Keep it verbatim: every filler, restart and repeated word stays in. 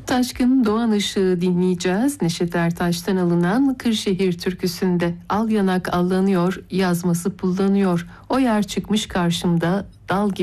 Taşkın Doğan Işığı dinleyeceğiz. Neşet Ertaş'tan alınan Kırşehir türküsünde al yanak allanıyor, yazması pullanıyor. O yer çıkmış karşımda dal gibi